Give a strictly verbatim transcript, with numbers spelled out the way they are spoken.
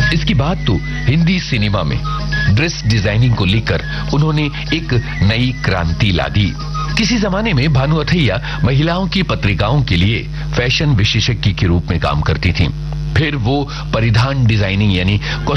इसकी बात तो हिंदी सिनेमा में ड्रेस डिजाइनिंग को लेकर उन्होंने एक नई क्रांति ला दी। किसी जमाने में भानु अथैया महिलाओं की पत्रिकाओं के लिए फैशन विशेषज्ञ के रूप में काम करती थीं। फिर वो परिधान डिजाइनिंग यानी